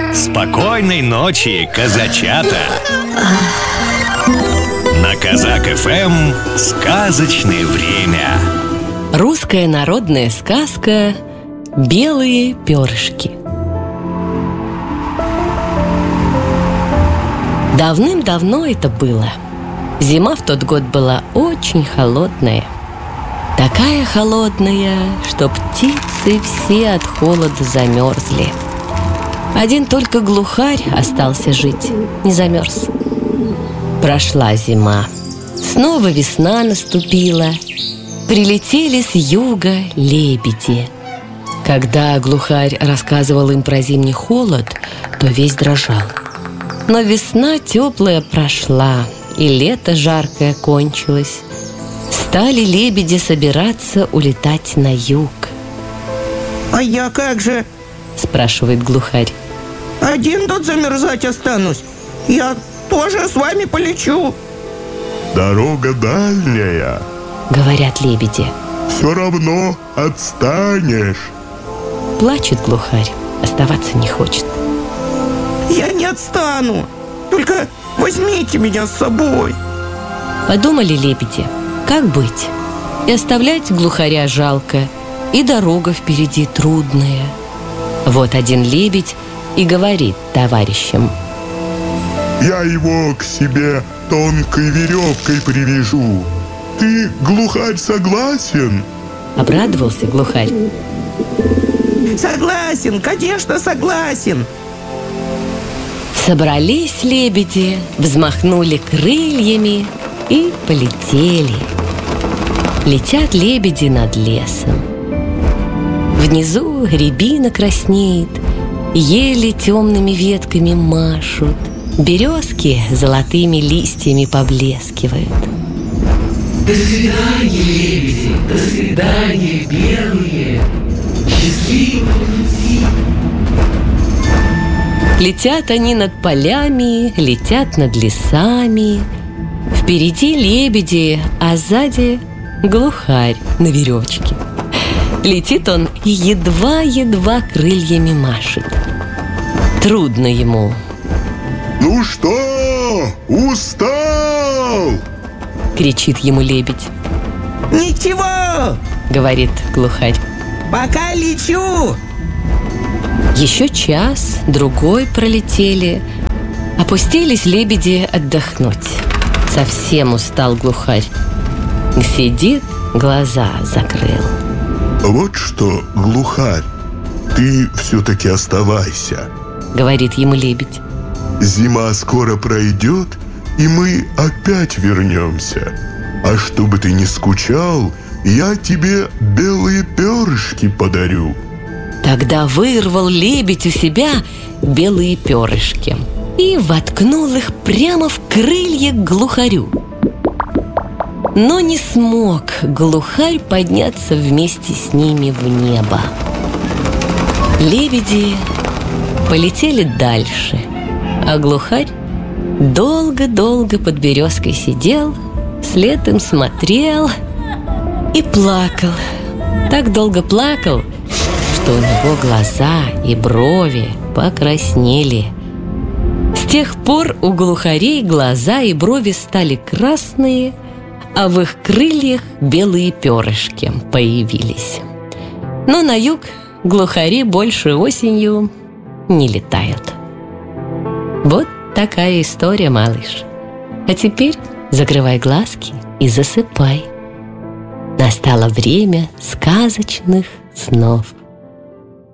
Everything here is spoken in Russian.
Спокойной ночи, казачата! На Казак ФМ сказочное время. Русская народная сказка «Белые перышки». Давным-давно это было. Зима в тот год была очень холодная. Такая холодная, что птицы все от холода замерзли. Один только глухарь остался жить, не замерз. Прошла зима. Снова весна наступила. Прилетели с юга лебеди. Когда глухарь рассказывал им про зимний холод, то весь дрожал. Но весна теплая прошла, и лето жаркое кончилось. Стали лебеди собираться улетать на юг. «А я как же?» – спрашивает глухарь. «Один тут замерзать останусь. Я тоже с вами полечу». «Дорога дальняя», – говорят лебеди. «Все равно отстанешь». Плачет глухарь, оставаться не хочет. «Я не отстану, только возьмите меня с собой». Подумали лебеди, как быть? И оставлять глухаря жалко, и дорога впереди трудная. Вот один лебедь и говорит товарищам: «Я его к себе тонкой веревкой привяжу. Ты, глухарь, согласен?» Обрадовался глухарь. «Согласен, конечно, согласен». Собрались лебеди, взмахнули крыльями и полетели. Летят лебеди над лесом. Внизу рябина краснеет, ели темными ветками машут, березки золотыми листьями поблескивают. До свидания, лебеди, до свидания, белые, счастливого пути. Летят они над полями, летят над лесами. Впереди лебеди, а сзади глухарь на веревочке. Летит он и едва-едва крыльями машет. Трудно ему. «Ну что, устал?» — кричит ему лебедь. «Ничего, — говорит глухарь. — пока лечу». Еще час, другой пролетели. Опустились лебеди отдохнуть. Совсем устал глухарь. Сидит, глаза закрыл. «Вот что, глухарь, ты все-таки оставайся», — говорит ему лебедь. «Зима скоро пройдет, и мы опять вернемся. А чтобы ты не скучал, я тебе белые перышки подарю». Тогда вырвал лебедь у себя белые перышки и воткнул их прямо в крылья глухарю. Но не смог глухарь подняться вместе с ними в небо. Лебеди полетели дальше, а глухарь долго-долго под березкой сидел, вслед им смотрел и плакал. Так долго плакал, что у него глаза и брови покраснели. С тех пор у глухарей глаза и брови стали красные, а в их крыльях белые перышки появились. Но на юг глухари больше осенью не летают. Вот такая история, малыш. А теперь закрывай глазки и засыпай. Настало время сказочных снов.